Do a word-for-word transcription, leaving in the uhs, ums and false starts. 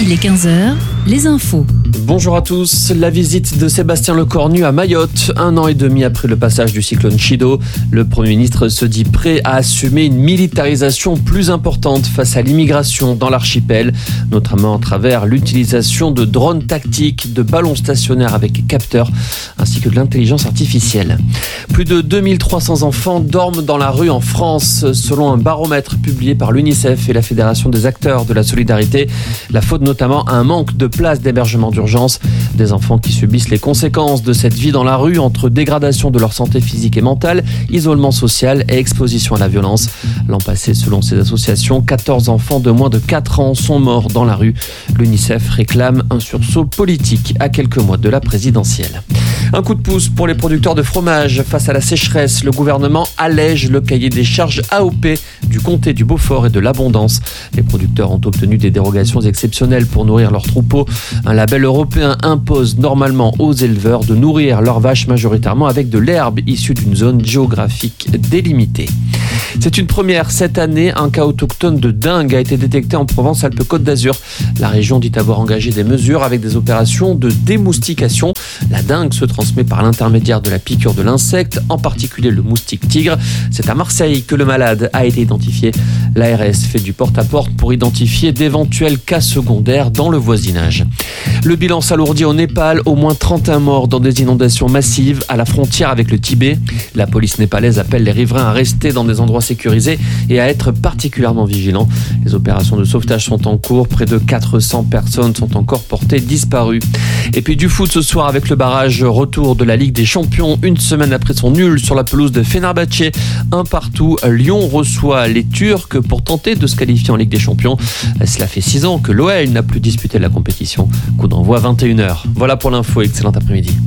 Il est quinze heures, les infos. Bonjour à tous. La visite de Sébastien Lecornu à Mayotte, un an et demi après le passage du cyclone Chido. Le Premier ministre se dit prêt à assumer une militarisation plus importante face à l'immigration dans l'archipel, notamment à travers l'utilisation de drones tactiques, de ballons stationnaires avec capteurs, ainsi que de l'intelligence artificielle. Plus de deux mille trois cents enfants dorment dans la rue en France, selon un baromètre publié par l'UNICEF et la Fédération des acteurs de la solidarité. La faute notamment à un manque de places d'hébergement d'urgence. Des enfants qui subissent les conséquences de cette vie dans la rue entre dégradation de leur santé physique et mentale, isolement social et exposition à la violence. L'an passé, selon ces associations, quatorze enfants de moins de quatre ans sont morts dans la rue. L'UNICEF réclame un sursaut politique à quelques mois de la présidentielle. Un coup de pouce pour les producteurs de fromage. Face à la sécheresse, le gouvernement allège le cahier des charges A O P du comté du Beaufort et de l'Abondance. Les producteurs ont obtenu des dérogations exceptionnelles pour nourrir leurs troupeaux. Un label européen impose normalement aux éleveurs de nourrir leurs vaches majoritairement avec de l'herbe issue d'une zone géographique délimitée. C'est une première cette année. Un cas autochtone de dingue a été détecté en Provence-Alpes-Côte d'Azur. La région dit avoir engagé des mesures avec des opérations de démoustication. La dingue se transmet par l'intermédiaire de la piqûre de l'insecte, en particulier le moustique tigre. C'est à Marseille que le malade a été identifié. L'A R S fait du porte-à-porte pour identifier d'éventuels cas secondaires dans le voisinage. Le bilan s'alourdit au Népal, au moins trente et un morts dans des inondations massives à la frontière avec le Tibet. La police népalaise appelle les riverains à rester dans des endroits sécurisés et à être particulièrement vigilants. Les opérations de sauvetage sont en cours. Près de quatre cents personnes sont encore portées disparues. Et puis du foot ce soir avec le barrage retour de la Ligue des Champions. Une semaine après son nul sur la pelouse de Fenerbahçe, un partout, Lyon reçoit les Turcs pour tenter de se qualifier en Ligue des Champions. Cela fait six ans que l'O L n'a plus disputé la compétition. Coup d'envoi vingt et une heures. Voilà pour l'info, excellent après-midi.